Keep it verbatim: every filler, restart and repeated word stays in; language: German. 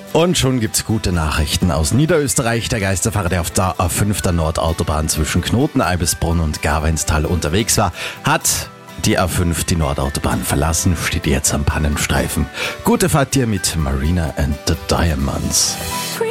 Und schon gibt's gute Nachrichten aus Niederösterreich. Der Geisterfahrer, der auf der A fünf der Nordautobahn zwischen Knoten, Eibisbrunn und Garweinstal unterwegs war, hat die A fünf die Nordautobahn verlassen, steht jetzt am Pannenstreifen. Gute Fahrt dir mit Marina and the Diamonds.